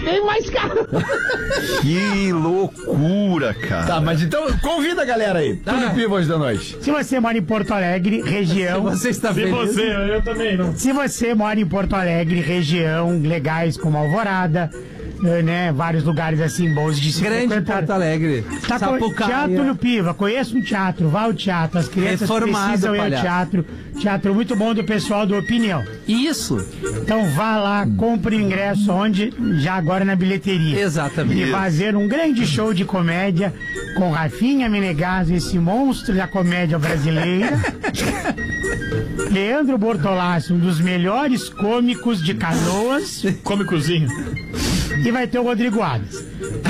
bem mais caro. Que loucura, cara. Tá, mas então convida a galera aí. Tudo Piva hoje da noite. Se você mora em Porto Alegre, região... Você está feliz? Eu também não. Se você mora em Porto Alegre, região, legais como Alvorada, né, vários lugares assim bons de se Grande frequentar. Porto Alegre. Tá com Sapucaia. Teatro no Piva, conheça um teatro, vá ao teatro, as crianças Reformado, precisam ir ao palhaço. teatro. Teatro muito bom do pessoal do Opinião. Isso. Então vá lá, compre o ingresso onde? Já agora na bilheteria. Exatamente. E fazer um grande show de comédia com Rafinha Menegasso, esse monstro da comédia brasileira. Leandro Bortolassi, um dos melhores cômicos de Canoas. Cômicozinho. E vai ter o Rodrigo Adams.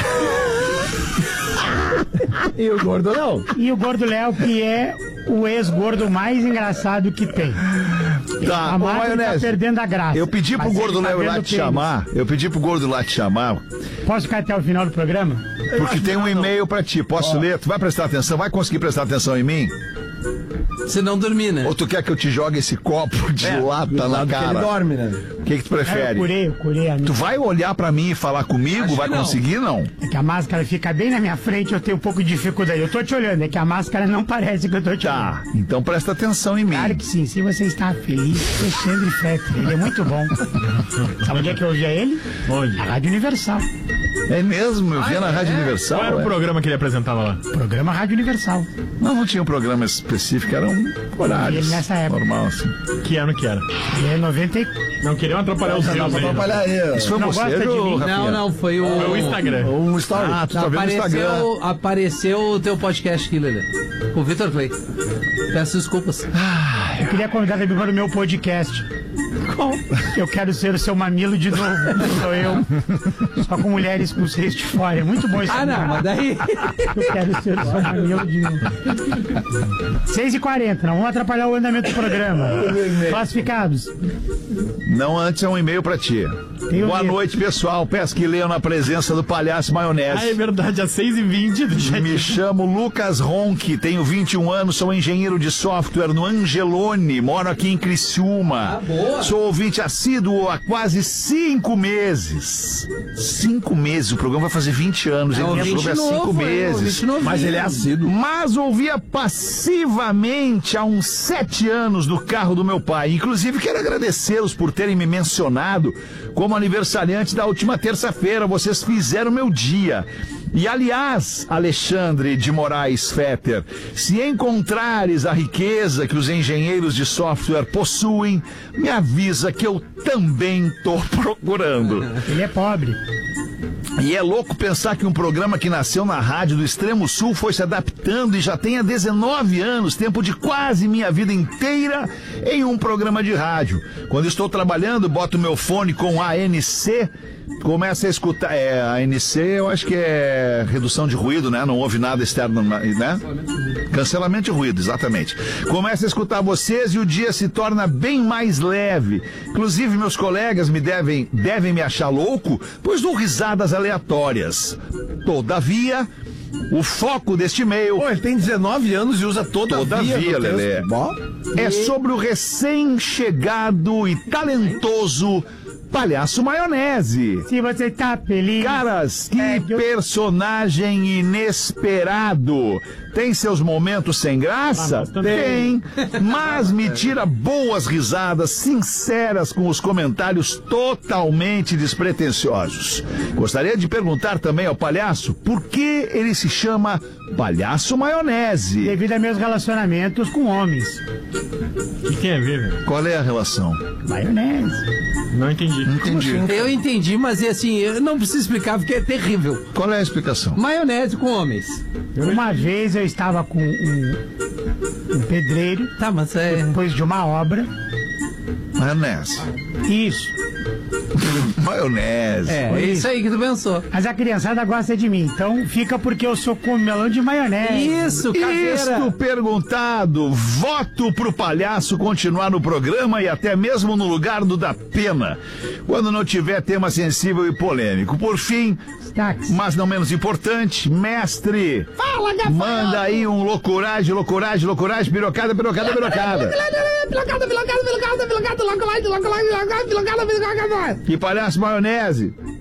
E o Gordo Léo? E o Gordo Léo, que é o ex-gordo mais engraçado que tem. Tá, A ô, Márcia tá Maionese, perdendo a graça. eu pedi pro Mas Gordo ele tá Léo ir lá vendo te pênis. chamar. Eu pedi pro Gordo lá te chamar, Posso ficar até o final do programa? porque tem um e-mail pra ti. Posso ler? Tu vai prestar atenção? Vai conseguir prestar atenção em mim? Se não dormir, né? Ou tu quer que eu te jogue esse copo de lata na Lado que ele cara? dorme, né? O que tu Eu prefere? curei a minha. Tu vai olhar pra mim e falar comigo? Acho Vai que não. conseguir, não? É que a máscara fica bem na minha frente, eu tenho um pouco de dificuldade. Eu tô te olhando, é que a máscara não parece que eu tô te olhando. Tá, então presta atenção em mim. Claro que sim, se você está feliz, Alexandre Fetter, ele é muito bom. Sabe onde é que eu ouvia ele? Onde? Na Rádio Universal. É mesmo? Eu via na Rádio Universal. Qual era o é? programa que ele apresentava lá? Programa Rádio Universal. Não tinha um programa específico, era um horário. Ele nessa época. Normal, assim. Que ano que era? Ele é 90 e... Não queriam atrapalhar os Não, seus pra aí. atrapalhar aí. Isso foi Não você, gosta de viu, mim? Rafinha? Não, foi o... Foi o Instagram. Um story. Ah, tu tá vendo no Instagram. Apareceu o teu podcast aqui, Lelê. Com o Vitor Clay. Peço desculpas. Eu queria convidar ele para o meu podcast. Eu quero ser o seu mamilo de novo. Sou eu. Só com mulheres com seios de fora. É muito bom esse Ah, não, programa. mas daí... Eu quero ser o seu mamilo de novo. 6h40, não vamos atrapalhar o andamento do programa. Classificados. Não, antes é um e-mail pra ti. Tem um Boa e-mail. noite, pessoal. Peço que leiam na presença do Palhaço Ah, é Maionese. verdade, às 6h20 do dia. Me chamo Lucas Ronque, tenho 21 anos, sou engenheiro de software no Angelone, moro aqui em Criciúma. boa. Sou ouvinte assíduo há quase 5 meses. 5 meses, o programa vai fazer 20 anos, ele me ouve há 5 meses. Mas ele é assíduo. Mas ouvia passivamente há uns 7 anos no carro do meu pai. Inclusive, quero agradecê-los por terem me mencionado como aniversariante da última terça-feira. Vocês fizeram meu dia. E, aliás, Alexandre de Moraes Fetter, se encontrares a riqueza que os engenheiros de software possuem, me avisa que eu também tô procurando. Ele é pobre. E é louco pensar que um programa que nasceu na rádio do Extremo Sul foi se adaptando e já tem há 19 anos, tempo de quase minha vida inteira em um programa de rádio. Quando estou trabalhando, boto meu fone com ANC, começa a escutar. ANC eu acho que é redução de ruído, né? Não ouve nada externo, né? Cancelamento de ruído, exatamente. Começa a escutar vocês e o dia se torna bem mais leve. Inclusive, meus colegas devem me achar louco, pois dou risadas aleatórias. Todavia, o foco deste e-mail Pô, ele tem 19 anos e usa Todavia, no texto. Lelê. Bom, é sobre o recém-chegado e talentoso Palhaço Maionese. Se você tá feliz... Caras, que personagem inesperado. Tem seus momentos sem graça? Tem. Mas me tira boas risadas sinceras com os comentários totalmente despretensiosos. Gostaria de perguntar também ao palhaço por que ele se chama Palhaço Maionese. Devido a meus relacionamentos com homens. O que tem a ver, velho? Qual é a relação? Maionese. Não entendi. Entendi. Eu entendi, mas assim, eu não preciso explicar porque é terrível. Qual é a explicação? Maionese com homens. Uma vez eu estava com um pedreiro, Tá, mas é... depois de uma obra. Maionese. Isso. Maionese. É isso aí que tu pensou. Mas a criançada gosta de mim, então fica porque eu sou comelão de maionese. Isso, caveira. Isto perguntado, voto pro palhaço continuar no programa e até mesmo no lugar do da pena, quando não tiver tema sensível e polêmico. Por fim, Táxi. mas não menos importante, mestre, manda aí um loucuragem, pirocada. Que palhaço Maionese